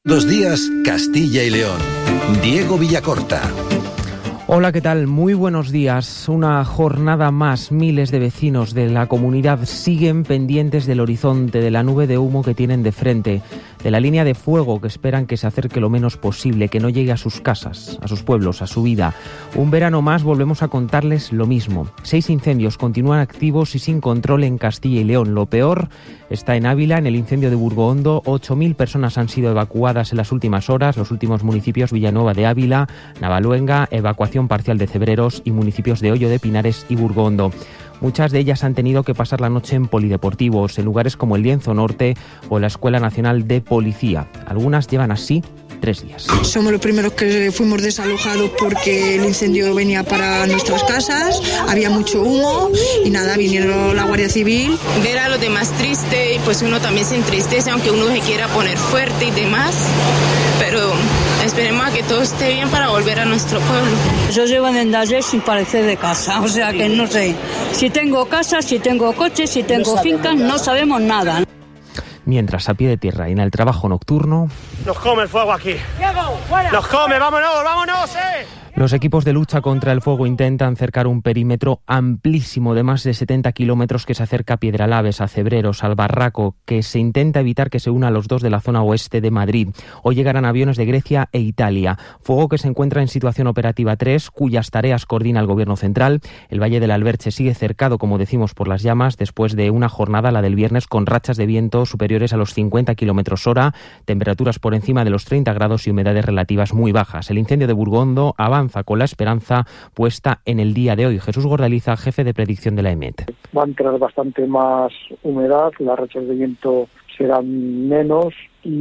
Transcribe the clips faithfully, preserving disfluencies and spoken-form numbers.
Dos días, Castilla y León. Diego Villacorta. Hola, ¿qué tal? Muy buenos días. Una jornada más. Miles de vecinos de la comunidad siguen pendientes del horizonte, de la nube de humo que tienen de frente, de la línea de fuego que esperan que se acerque lo menos posible, que no llegue a sus casas, a sus pueblos, a su vida. Un verano más volvemos a contarles lo mismo. Seis incendios continúan activos y sin control en Castilla y León. Lo peor está en Ávila, en el incendio de Burgoondo. ocho mil personas han sido evacuadas en las últimas horas. Los últimos municipios: Villanueva de Ávila, Navaluenga, evacuación parcial de Cebreros, y municipios de Hoyo de Pinares y Burgoondo. Muchas de ellas han tenido que pasar la noche en polideportivos, en lugares como el Lienzo Norte o la Escuela Nacional de Policía. Algunas llevan así tres días. Somos los primeros que fuimos desalojados porque el incendio venía para nuestras casas, había mucho humo y nada, vinieron la Guardia Civil. Ver a los demás triste y pues uno también se entristece, aunque uno se quiera poner fuerte y demás, pero esperemos a que todo esté bien para volver a nuestro pueblo. Yo llevo desde ayer sin parecer de casa, o sea que no sé si tengo casa, si tengo coche, si tengo no fincas, no sabemos nada. Mientras, a pie de tierra y en el trabajo nocturno... ¡Nos come el fuego aquí! ¡Nos come! ¡Vámonos, vámonos! ¡Eh! Los equipos de lucha contra el fuego intentan cercar un perímetro amplísimo de más de setenta kilómetros que se acerca a Piedralaves, a Cebreros, al Barraco, que se intenta evitar que se una a los dos de la zona oeste de Madrid. Hoy llegarán aviones de Grecia e Italia. Fuego que se encuentra en situación operativa tres, cuyas tareas coordina el Gobierno central. El Valle del Alberche sigue cercado, como decimos, por las llamas, después de una jornada, la del viernes, con rachas de viento superiores a los cincuenta kilómetros hora, temperaturas por encima de los treinta grados y humedades relativas muy bajas. El incendio de Burgoondo avanza con la esperanza puesta en el día de hoy. Jesús Gordaliza, jefe de predicción de la EMET. Va a entrar bastante más humedad, las rachas de viento serán menos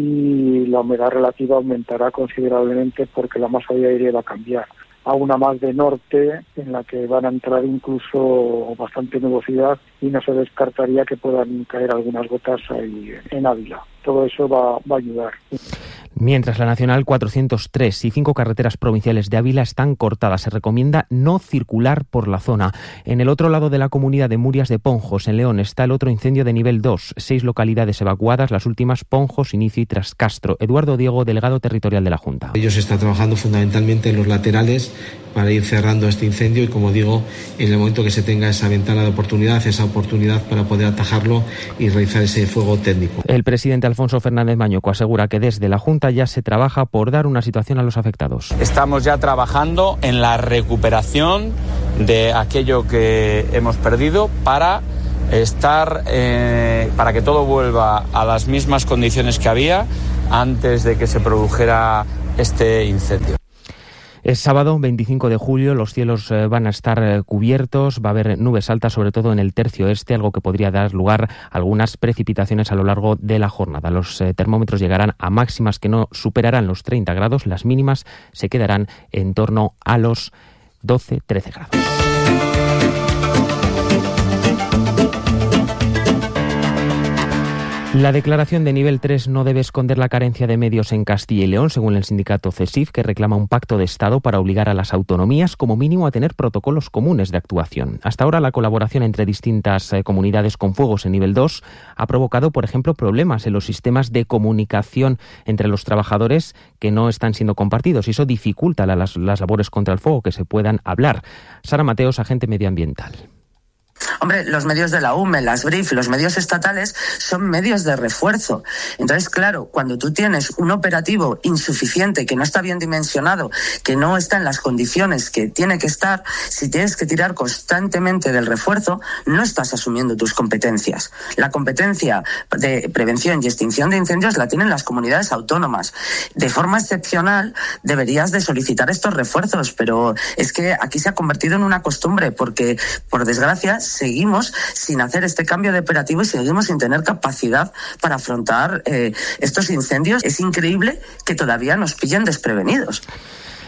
y la humedad relativa aumentará considerablemente porque la masa de aire va a cambiar a una más de norte, en la que van a entrar incluso bastante nubosidad y no se descartaría que puedan caer algunas gotas ahí en Ávila. Todo eso va, va a ayudar. Mientras, la Nacional cuatrocientos tres y cinco carreteras provinciales de Ávila están cortadas. Se recomienda no circular por la zona. En el otro lado de la comunidad de Murias de Ponjos, en León, está el otro incendio de nivel dos. Seis localidades evacuadas, las últimas Ponjos, Inicio y Trascastro. Eduardo Diego, delegado territorial de la Junta. Ellos están trabajando fundamentalmente en los laterales para ir cerrando este incendio y, como digo, en el momento que se tenga esa ventana de oportunidad, esa oportunidad para poder atajarlo y realizar ese fuego técnico. El presidente Alfonso Fernández Mañueco asegura que desde la Junta ya se trabaja por dar una situación a los afectados. Estamos ya trabajando en la recuperación de aquello que hemos perdido para estar, eh, para que todo vuelva a las mismas condiciones que había antes de que se produjera este incendio. Es sábado veinticinco de julio, los cielos eh, van a estar eh, cubiertos, va a haber nubes altas, sobre todo en el tercio este, algo que podría dar lugar a algunas precipitaciones a lo largo de la jornada. Los eh, termómetros llegarán a máximas que no superarán los treinta grados, las mínimas se quedarán en torno a los doce a trece grados. La declaración de nivel tres no debe esconder la carencia de medios en Castilla y León, según el sindicato CESIF, que reclama un pacto de Estado para obligar a las autonomías como mínimo a tener protocolos comunes de actuación. Hasta ahora, la colaboración entre distintas eh, comunidades con fuegos en nivel dos ha provocado, por ejemplo, problemas en los sistemas de comunicación entre los trabajadores que no están siendo compartidos, y eso dificulta la, las, las labores contra el fuego, que se puedan hablar. Sara Mateos, agente medioambiental. Hombre, los medios de la U M E, las B R I F, los medios estatales son medios de refuerzo. Entonces, claro, cuando tú tienes un operativo insuficiente, que no está bien dimensionado, que no está en las condiciones que tiene que estar, si tienes que tirar constantemente del refuerzo, no estás asumiendo tus competencias. La competencia de prevención y extinción de incendios la tienen las comunidades autónomas. De forma excepcional deberías de solicitar estos refuerzos, pero es que aquí se ha convertido en una costumbre porque, por desgracia, seguimos sin hacer este cambio de operativo y seguimos sin tener capacidad para afrontar eh, estos incendios. Es increíble que todavía nos pillen desprevenidos.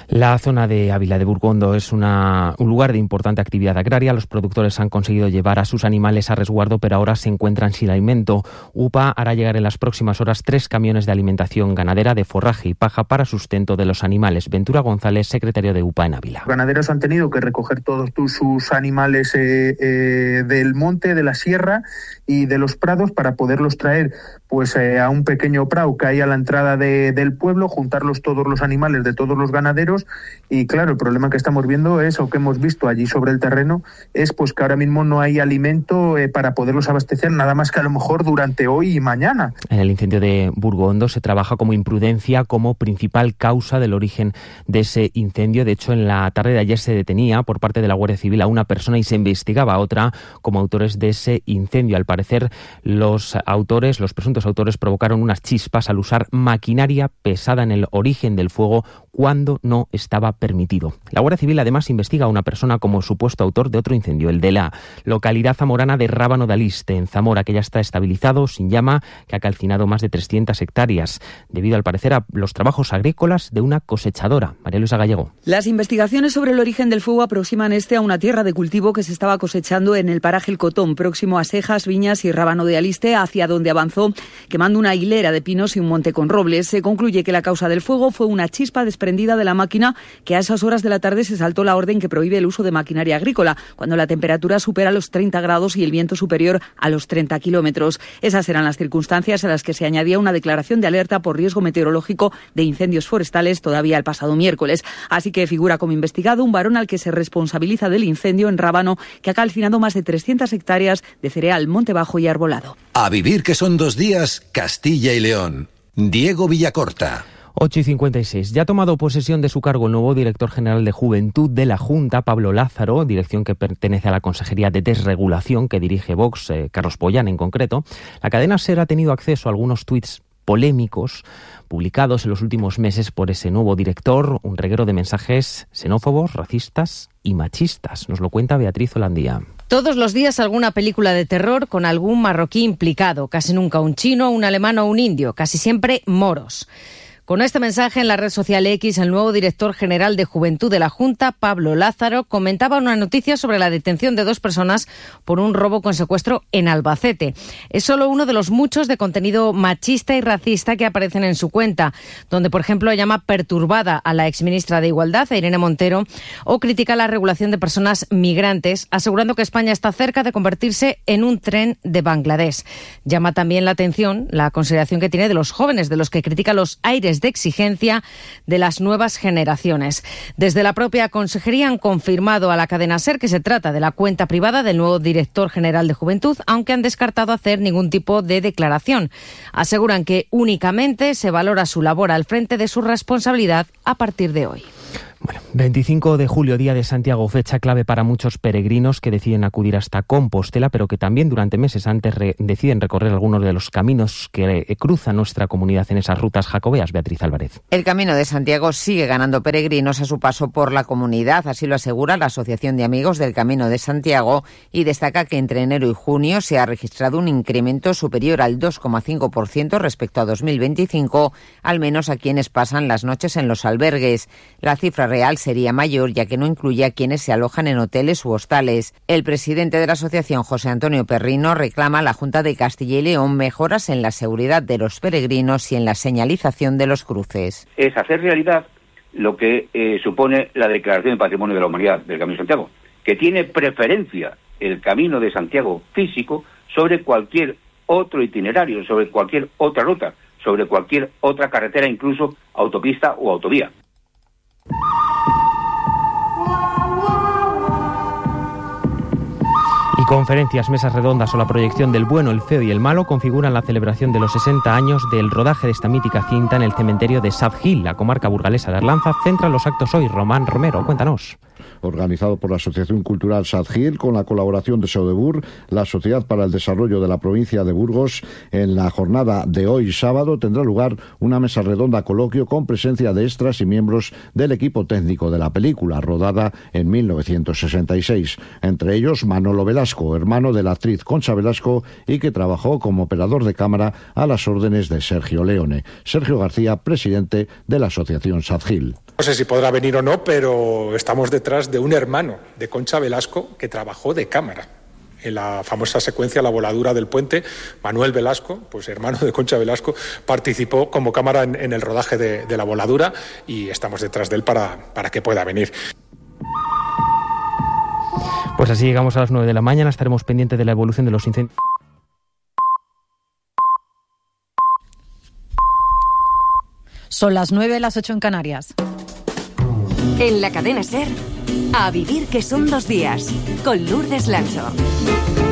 La zona de Ávila de Burgondo es una, un lugar de importante actividad agraria. Los productores han conseguido llevar a sus animales a resguardo, pero ahora se encuentran sin alimento. UPA hará llegar en las próximas horas tres camiones de alimentación ganadera, de forraje y paja para sustento de los animales. Ventura González, secretario de UPA en Ávila. Los ganaderos han tenido que recoger todos sus animales eh, eh, del monte, de la sierra y de los prados para poderlos traer pues eh, a un pequeño prado que hay a la entrada de, del pueblo, juntarlos todos los animales de todos los ganaderos. Y claro, el problema que estamos viendo es, o que hemos visto allí sobre el terreno, es pues que ahora mismo no hay alimento eh, para poderlos abastecer, nada más que a lo mejor durante hoy y mañana. En el incendio de Burgondo se trabaja como imprudencia como principal causa del origen de ese incendio. De hecho, en la tarde de ayer se detenía por parte de la Guardia Civil a una persona y se investigaba a otra como autores de ese incendio. Al parecer, los autores, los presuntos autores, provocaron unas chispas al usar maquinaria pesada en el origen del fuego cuando no estaba permitido. La Guardia Civil además investiga a una persona como supuesto autor de otro incendio, el de la localidad zamorana de Rábano de Aliste, en Zamora, que ya está estabilizado, sin llama, que ha calcinado más de trescientas hectáreas, debido al parecer a los trabajos agrícolas de una cosechadora. María Luisa Gallego. Las investigaciones sobre el origen del fuego aproximan este a una tierra de cultivo que se estaba cosechando en el paraje El Cotón, próximo a Sejas, Viñas y Rábano de Aliste, hacia donde avanzó, quemando una hilera de pinos y un monte con robles. Se concluye que la causa del fuego fue una chispa desprendida de la máquina, que a esas horas de la tarde se saltó la orden que prohíbe el uso de maquinaria agrícola, cuando la temperatura supera los treinta grados y el viento superior a los treinta kilómetros. Esas eran las circunstancias a las que se añadía una declaración de alerta por riesgo meteorológico de incendios forestales todavía el pasado miércoles. Así que figura como investigado un varón al que se responsabiliza del incendio en Rábano, que ha calcinado más de trescientas hectáreas de cereal, monte bajo y arbolado. A vivir que son dos días, Castilla y León. Diego Villacorta. ocho y cincuenta y seis. Ya ha tomado posesión de su cargo el nuevo director general de Juventud de la Junta, Pablo Lázaro, dirección que pertenece a la Consejería de Desregulación que dirige Vox, eh, Carlos Pollán en concreto. La cadena SER ha tenido acceso a algunos tuits polémicos publicados en los últimos meses por ese nuevo director, un reguero de mensajes xenófobos, racistas y machistas. Nos lo cuenta Beatriz Holandía. Todos los días alguna película de terror con algún marroquí implicado, casi nunca un chino, un alemán o un indio, casi siempre moros. Con este mensaje en la red social X, el nuevo director general de Juventud de la Junta, Pablo Lázaro, comentaba una noticia sobre la detención de dos personas por un robo con secuestro en Albacete. Es solo uno de los muchos de contenido machista y racista que aparecen en su cuenta, donde, por ejemplo, llama perturbada a la exministra de Igualdad, a Irene Montero, o critica la regulación de personas migrantes, asegurando que España está cerca de convertirse en un tren de Bangladesh. Llama también la atención la consideración que tiene de los jóvenes, de los que critica los aires de exigencia de las nuevas generaciones. Desde la propia consejería han confirmado a la cadena SER que se trata de la cuenta privada del nuevo director general de Juventud, aunque han descartado hacer ningún tipo de declaración. Aseguran que únicamente se valora su labor al frente de su responsabilidad a partir de hoy. Bueno, veinticinco de julio, Día de Santiago, fecha clave para muchos peregrinos que deciden acudir hasta Compostela, pero que también durante meses antes re- deciden recorrer algunos de los caminos que eh, cruzan nuestra comunidad en esas rutas jacobeas. Beatriz Álvarez. El Camino de Santiago sigue ganando peregrinos a su paso por la comunidad, así lo asegura la Asociación de Amigos del Camino de Santiago, y destaca que entre enero y junio se ha registrado un incremento superior al dos coma cinco por ciento respecto a dos mil veinticinco, al menos a quienes pasan las noches en los albergues. La cifra real sería mayor, ya que no incluye a quienes se alojan en hoteles u hostales. El presidente de la asociación, José Antonio Perrino, reclama a la Junta de Castilla y León mejoras en la seguridad de los peregrinos y en la señalización de los cruces. Es hacer realidad lo que eh, supone la Declaración de Patrimonio de la Humanidad del Camino de Santiago, que tiene preferencia el Camino de Santiago físico sobre cualquier otro itinerario, sobre cualquier otra ruta, sobre cualquier otra carretera, incluso autopista o autovía. Y conferencias, mesas redondas o la proyección del bueno, el feo y el malo configuran la celebración de los sesenta años del rodaje de esta mítica cinta en el cementerio de Sad Hill. La comarca burgalesa de Arlanza centra los actos hoy. Román Romero, cuéntanos. Organizado por la Asociación Cultural Sad Hill, con la colaboración de Sodebur, la Sociedad para el Desarrollo de la Provincia de Burgos, en la jornada de hoy sábado tendrá lugar una mesa redonda coloquio con presencia de extras y miembros del equipo técnico de la película, rodada en mil novecientos sesenta y seis. Entre ellos, Manolo Velasco, Velasco, hermano de la actriz Concha Velasco y que trabajó como operador de cámara a las órdenes de Sergio Leone. Sergio García, presidente de la Asociación Sadgil. No sé si podrá venir o no, pero estamos detrás de un hermano de Concha Velasco que trabajó de cámara. En la famosa secuencia La voladura del puente, Manuel Velasco, pues hermano de Concha Velasco, participó como cámara en, en el rodaje de, de La voladura y estamos detrás de él para, para que pueda venir. Pues así llegamos a las nueve de la mañana, estaremos pendientes de la evolución de los incendios. Son las nueve, las ocho en Canarias. En la cadena SER, A vivir que son dos días, con Lourdes Lancho.